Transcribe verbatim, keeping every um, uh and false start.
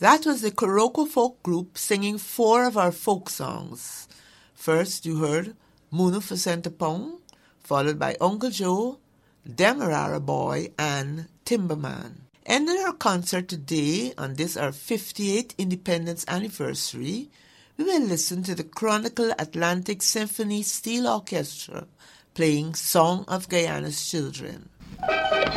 That was the Kuroko Folk Group singing four of our folk songs. First, you heard Munu for Centerpong, followed by Uncle Joe, Demerara Boy, and Timberman. Ending our concert today on this our fifty-eighth Independence Anniversary, we will listen to the Chronicle Atlantic Symphony Steel Orchestra playing Song of Guyana's Children.